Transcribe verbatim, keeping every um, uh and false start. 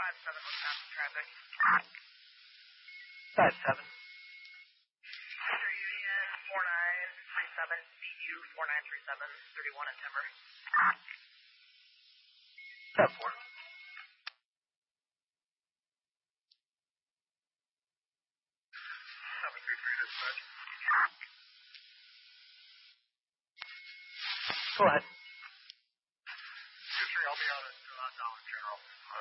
five seven, what's happening traffic? Five seven. Sure, Union four nine three seven, B U four nine three seven, thirty-one at Timber. Step four. seven three three dispatch. Go ahead.